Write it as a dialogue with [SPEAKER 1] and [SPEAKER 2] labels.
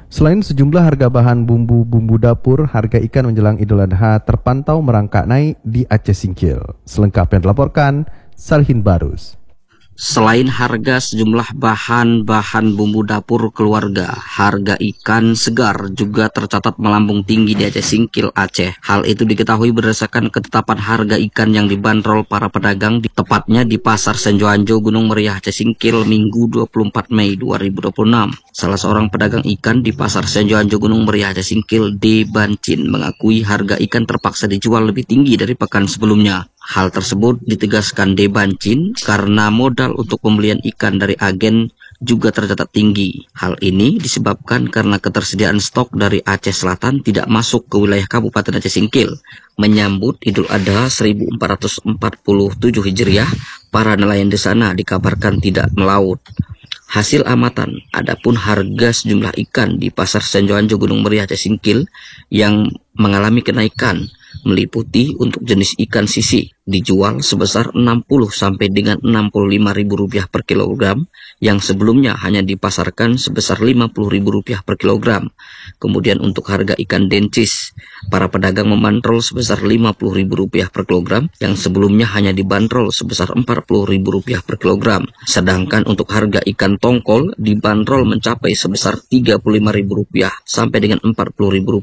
[SPEAKER 1] Selain sejumlah harga bahan bumbu dapur, harga ikan menjelang Idul Adha terpantau merangkak naik di Aceh Singkil. Selengkapnya dilaporkan Salhin Barus.
[SPEAKER 2] Selain harga sejumlah bahan bumbu dapur keluarga, harga ikan segar juga tercatat melambung tinggi di Aceh Singkil, Aceh. Hal itu diketahui berdasarkan ketetapan harga ikan yang dibanderol para pedagang tepatnya di Pasar Senjoanjo, Gunung Meriah, Aceh Singkil, Minggu 24 Mei 2026. Salah seorang pedagang ikan di Pasar Senjoanjo, Gunung Meriah, Aceh Singkil, D. Bancin, mengakui harga ikan terpaksa dijual lebih tinggi dari pekan sebelumnya. Hal tersebut ditegaskan D. Bancin karena modal untuk pembelian ikan dari agen juga tercatat tinggi. Hal ini disebabkan karena ketersediaan stok dari Aceh Selatan tidak masuk ke wilayah Kabupaten Aceh Singkil. Menyambut Idul Adha 1447 Hijriah, para nelayan di sana dikabarkan tidak melaut. Hasil amatan, adapun harga sejumlah ikan di Pasar Senjoanjo, Gunung Meriah, Aceh Singkil yang mengalami kenaikan meliputi untuk jenis ikan sisi dijual sebesar 60 sampai dengan 65 ribu rupiah per kilogram yang sebelumnya hanya dipasarkan sebesar 50 ribu rupiah per kilogram. Kemudian untuk harga ikan dencis, para pedagang membandrol sebesar 50 ribu rupiah per kilogram yang sebelumnya hanya dibanderol sebesar 40 ribu rupiah per kilogram. Sedangkan untuk harga ikan tongkol dibanderol mencapai sebesar 35 ribu rupiah sampai dengan 40 ribu rupiah